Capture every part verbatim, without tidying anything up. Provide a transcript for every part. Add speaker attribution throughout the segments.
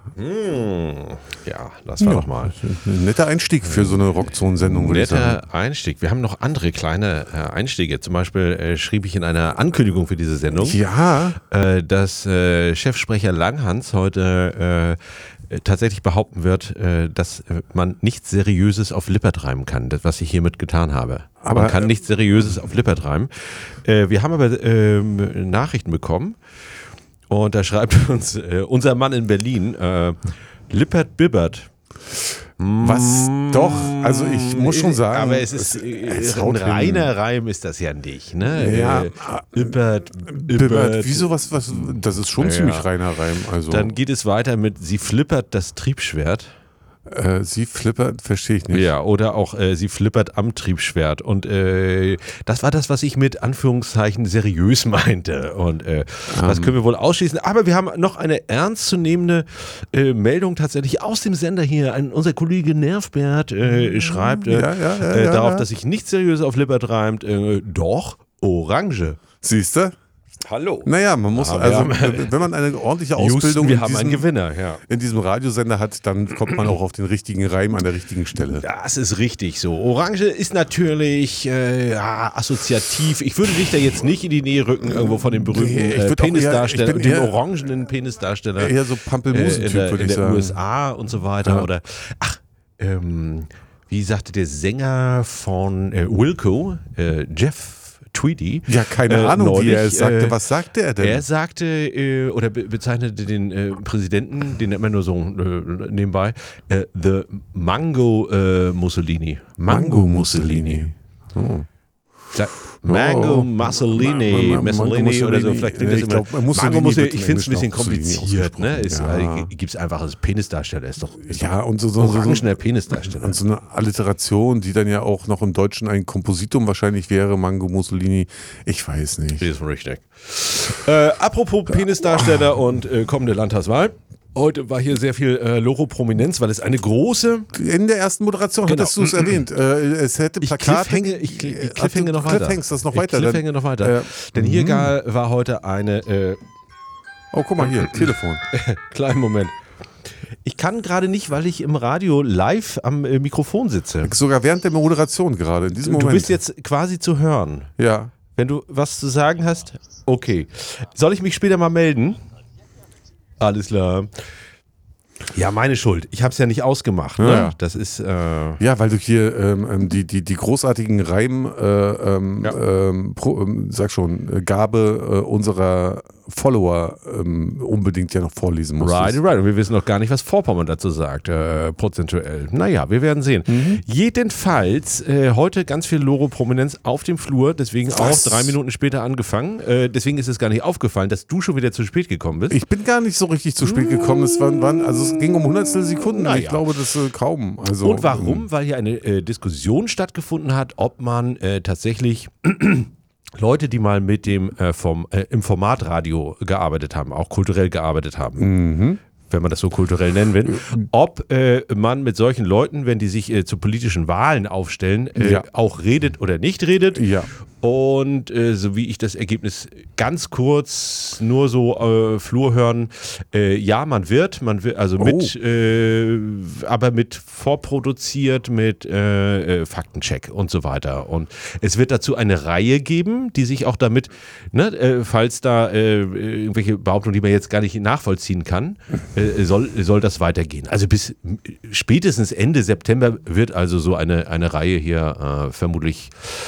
Speaker 1: Hm, ja, das war
Speaker 2: Ja.
Speaker 1: doch mal
Speaker 2: Ein netter Einstieg für so eine Rockzone-Sendung, würde ich sagen.
Speaker 1: netter Einstieg. Wir haben noch andere kleine äh, Einstiege. Zum Beispiel äh, schrieb ich in einer Ankündigung für diese Sendung,
Speaker 2: Ja,
Speaker 1: äh, dass äh, Chefsprecher Langhans heute äh, tatsächlich behaupten wird, äh, dass äh, man nichts Seriöses auf Lippert reimen kann, das, was ich hiermit getan habe.
Speaker 2: Aber,
Speaker 1: man kann nichts Seriöses auf Lippert reimen. Äh, wir haben aber ähm, Nachrichten bekommen und da schreibt uns äh, unser Mann in Berlin, äh, Lippert Bibbert.
Speaker 2: was doch, also ich muss schon sagen.
Speaker 1: Aber es ist,
Speaker 2: es,
Speaker 1: äh,
Speaker 2: es
Speaker 1: ein
Speaker 2: haut hin.
Speaker 1: reiner Reim ist das ja nicht, ne?
Speaker 2: Ja.
Speaker 1: Äh, Bibbert,
Speaker 2: Bibbert,
Speaker 1: Bibbert.
Speaker 2: wieso was, was, das ist schon
Speaker 1: Ja.
Speaker 2: ziemlich reiner Reim. Also,
Speaker 1: Dann geht es weiter mit sie flippert das Triebschwert.
Speaker 2: äh, sie flippert, verstehe ich nicht.
Speaker 1: Ja, oder auch äh, sie flippert am Triebschwert. Und äh, das war das, was ich mit Anführungszeichen seriös meinte. Und äh, das können wir wohl ausschließen. Aber wir haben noch eine ernstzunehmende äh, Meldung tatsächlich aus dem Sender hier. Ein, unser Kollege Nervbert äh, schreibt äh,
Speaker 2: Ja, ja, ja,
Speaker 1: äh,
Speaker 2: ja,
Speaker 1: darauf,
Speaker 2: ja.
Speaker 1: dass sich nichts seriös auf Lippert reimt. Äh, doch, Orange.
Speaker 2: Siehst du?
Speaker 1: Hallo.
Speaker 2: Naja, man muss,
Speaker 1: Ja, wir
Speaker 2: also
Speaker 1: haben-
Speaker 2: wenn man eine ordentliche
Speaker 1: Houston,
Speaker 2: Ausbildung
Speaker 1: wir
Speaker 2: in,
Speaker 1: haben einen
Speaker 2: diesem,
Speaker 1: Gewinner, ja.
Speaker 2: in diesem Radiosender hat, dann kommt man auch auf den richtigen Reim an der richtigen Stelle.
Speaker 1: Das ist richtig so. Orange ist natürlich äh, ja, assoziativ. Ich würde dich da jetzt nicht in die Nähe rücken, irgendwo von dem berühmten
Speaker 2: Nee, ich
Speaker 1: äh,
Speaker 2: würd auch eher-
Speaker 1: Penisdarsteller,
Speaker 2: ich bin
Speaker 1: dem
Speaker 2: eher-
Speaker 1: orangenen Penisdarsteller
Speaker 2: Eher so
Speaker 1: äh, in
Speaker 2: Pampelmusen-Typ,
Speaker 1: der,
Speaker 2: würde
Speaker 1: in
Speaker 2: ich
Speaker 1: der
Speaker 2: sagen.
Speaker 1: U S A und so weiter.
Speaker 2: Ja.
Speaker 1: Oder, ach, ähm, wie sagte der Sänger von äh, Wilco, äh, Jeff Tweedy.
Speaker 2: Ja, keine
Speaker 1: äh,
Speaker 2: Ahnung, wie
Speaker 1: neulich,
Speaker 2: er es sagte.
Speaker 1: äh,
Speaker 2: Was sagte er denn?
Speaker 1: Er sagte äh, oder be bezeichnete den äh, Präsidenten, den nennt man nur so äh, nebenbei, äh, the Mango äh, Mussolini. Mango Mussolini.
Speaker 2: Oh.
Speaker 1: Sa Mango
Speaker 2: Oh.
Speaker 1: Mussolini,
Speaker 2: Ma- ma- ma-
Speaker 1: Mussolini
Speaker 2: Mango
Speaker 1: oder so.
Speaker 2: Mussolini.
Speaker 1: Vielleicht klingt das
Speaker 2: Ich
Speaker 1: immer.
Speaker 2: glaub, Mussolini
Speaker 1: Mango Mussolini,
Speaker 2: wird im
Speaker 1: ich finde es ein bisschen
Speaker 2: Englischen auch Mussolini
Speaker 1: kompliziert. Ne? Ist,
Speaker 2: ausgesprochen.
Speaker 1: äh, Gibt es einfach als Penisdarsteller. Ist doch, ist
Speaker 2: Ja,
Speaker 1: doch
Speaker 2: und so, so, so, so,
Speaker 1: orangener Penisdarsteller.
Speaker 2: und so eine Alliteration, die dann ja auch noch im Deutschen ein Kompositum wahrscheinlich wäre, Mango Mussolini. Ich weiß nicht.
Speaker 1: Ist richtig. Äh, apropos Penisdarsteller und äh, kommende Landtagswahl. Heute war hier sehr viel äh, Loro-Prominenz, weil es eine große
Speaker 2: In der ersten Moderation
Speaker 1: Genau.
Speaker 2: hattest du es erwähnt. Äh, es hätte
Speaker 1: Ich
Speaker 2: Plakate.
Speaker 1: cliffhänge, ich, cl-
Speaker 2: Äh,
Speaker 1: ich cliffhänge noch
Speaker 2: du
Speaker 1: weiter.
Speaker 2: cliffhängst das noch
Speaker 1: ich
Speaker 2: weiter.
Speaker 1: cliffhänge
Speaker 2: Dann,
Speaker 1: noch weiter.
Speaker 2: äh,
Speaker 1: Denn hier gar war heute eine, äh,
Speaker 2: oh, guck mal hier, Telefon.
Speaker 1: kleinen Moment. Ich kann gerade nicht, weil ich im Radio live am äh, Mikrofon sitze.
Speaker 2: Sogar während der Moderation gerade, in diesem
Speaker 1: Du
Speaker 2: Moment.
Speaker 1: bist jetzt quasi zu hören.
Speaker 2: Ja.
Speaker 1: Wenn du was zu sagen hast, okay. Soll ich mich später mal melden? Alles klar. Ja, meine Schuld. Ich habe es ja nicht ausgemacht. Ne?
Speaker 2: Ja.
Speaker 1: Das ist, äh,
Speaker 2: Ja, weil du hier ähm, ähm, die, die, die großartigen Reim, äh, ähm,
Speaker 1: Ja.
Speaker 2: ähm, pro, ähm, sag schon, äh, Gabe äh, unserer Follower ähm, unbedingt ja noch vorlesen musst.
Speaker 1: right, right. Und wir wissen noch gar nicht, was Vorpommern dazu sagt, äh, prozentuell. Naja, wir werden sehen.
Speaker 2: Mhm.
Speaker 1: Jedenfalls, äh, heute ganz viel Loro-Prominenz auf dem Flur, deswegen
Speaker 2: Was?
Speaker 1: auch drei Minuten später angefangen. Äh, deswegen ist es gar nicht aufgefallen, dass du schon wieder zu spät gekommen bist.
Speaker 2: Ich bin gar nicht so richtig zu spät gekommen. Es waren, waren, also es ging um Hundertstel Sekunden.
Speaker 1: Naja.
Speaker 2: Ich glaube, das äh, kaum. Also,
Speaker 1: Und warum? Weil hier eine äh, Diskussion stattgefunden hat, ob man äh, tatsächlich Leute, die mal mit dem äh, vom, äh, im Formatradio gearbeitet haben, auch kulturell gearbeitet haben,
Speaker 2: Mhm.
Speaker 1: wenn man das so kulturell nennen will, ob äh, man mit solchen Leuten, wenn die sich äh, zu politischen Wahlen aufstellen, äh,
Speaker 2: Ja.
Speaker 1: auch redet oder nicht redet.
Speaker 2: Ja.
Speaker 1: Und äh, so wie ich das Ergebnis ganz kurz nur so äh, Flur hören, äh, ja, man wird, man wird, also mit, äh, aber mit vorproduziert, mit äh, äh, Faktencheck und so weiter. Und es wird dazu eine Reihe geben, die sich auch damit, ne, äh, falls da äh, irgendwelche Behauptungen, die man jetzt gar nicht nachvollziehen kann, äh, soll, soll das weitergehen. Also bis spätestens Ende September wird also so eine, eine Reihe hier äh, vermutlich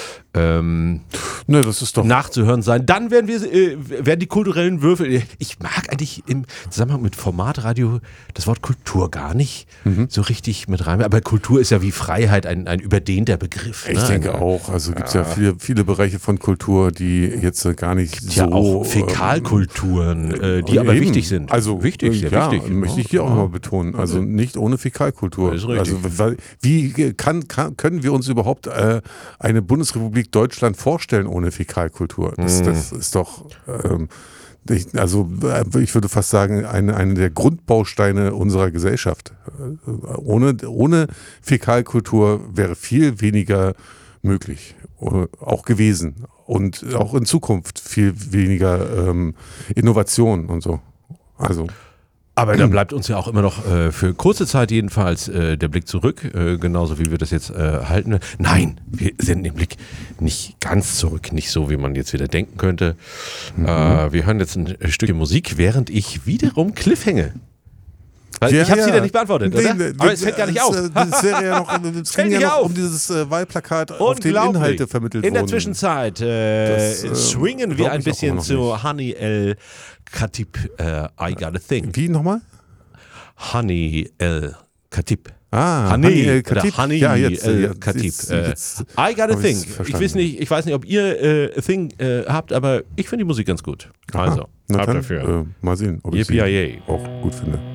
Speaker 1: ähm,
Speaker 2: Ne, das ist doch.
Speaker 1: nachzuhören sein. Dann werden wir äh, werden die kulturellen Würfel. Ich mag eigentlich im Zusammenhang mit Formatradio das Wort Kultur gar nicht
Speaker 2: Mhm.
Speaker 1: so richtig mit rein. Aber Kultur ist ja wie Freiheit ein, ein überdehnter Begriff.
Speaker 2: Ich
Speaker 1: ne?
Speaker 2: denke
Speaker 1: Ein-
Speaker 2: auch. Also gibt es ja viele, viele Bereiche von Kultur, die jetzt äh, gar nicht so.
Speaker 1: Ja, auch
Speaker 2: ähm,
Speaker 1: Fäkalkulturen, äh, die aber
Speaker 2: eben.
Speaker 1: wichtig sind.
Speaker 2: Also
Speaker 1: wichtig,
Speaker 2: äh,
Speaker 1: sehr
Speaker 2: ja,
Speaker 1: wichtig.
Speaker 2: möchte ich hier auch mal betonen. Also nicht ohne Fäkalkultur.
Speaker 1: Das ist richtig.
Speaker 2: Also weil- wie kann, kann, können wir uns überhaupt äh, eine Bundesrepublik Deutschland vorstellen ohne Fäkalkultur? Das,
Speaker 1: Mhm.
Speaker 2: das ist doch. Ähm, ich, also äh, ich würde fast sagen, eine, eine der Grundbausteine unserer Gesellschaft. Äh, Ohne, ohne Fäkalkultur wäre viel weniger möglich, äh, auch gewesen und auch in Zukunft viel weniger ähm, Innovation und so. Also
Speaker 1: Aber da bleibt uns ja auch immer noch äh, für kurze Zeit jedenfalls äh, der Blick zurück, äh, genauso wie wir das jetzt äh, halten. Nein, wir senden den Blick nicht ganz zurück, nicht so, wie man jetzt wieder denken könnte. Mhm. Äh, wir hören jetzt ein Stückchen Musik, während ich wiederum Cliffhange. Weil
Speaker 2: ja,
Speaker 1: ich habe
Speaker 2: ja.
Speaker 1: sie wieder nicht beantwortet, oder?
Speaker 2: Nee,
Speaker 1: Aber es fällt gar nicht
Speaker 2: das,
Speaker 1: auf.
Speaker 2: Das wäre ja noch, es ging ja noch
Speaker 1: auf.
Speaker 2: um dieses äh, Wahlplakat, auf dem Inhalte vermittelt
Speaker 1: In der
Speaker 2: wurden.
Speaker 1: Zwischenzeit äh,
Speaker 2: Das, äh,
Speaker 1: swingen wir
Speaker 2: glaub
Speaker 1: ein
Speaker 2: ich auch
Speaker 1: bisschen
Speaker 2: immer noch
Speaker 1: zu Honey El Khatib, äh, I Got a Thing.
Speaker 2: Wie nochmal?
Speaker 1: Honey El Khatib.
Speaker 2: Ah,
Speaker 1: Honey,
Speaker 2: Honey El Khatib.
Speaker 1: Honey
Speaker 2: Ja, jetzt,
Speaker 1: El
Speaker 2: jetzt,
Speaker 1: Khatib.
Speaker 2: jetzt,
Speaker 1: Äh,
Speaker 2: jetzt
Speaker 1: I Got a
Speaker 2: hab
Speaker 1: Thing.
Speaker 2: ich's
Speaker 1: Ich
Speaker 2: verstanden.
Speaker 1: weiß, nicht, ich weiß nicht, ob ihr äh, a Thing äh, habt, aber ich finde die Musik ganz gut. Also,
Speaker 2: Na
Speaker 1: ab
Speaker 2: dann,
Speaker 1: dafür.
Speaker 2: Äh, mal sehen, ob ich
Speaker 1: Yippie
Speaker 2: sie auch gut finde.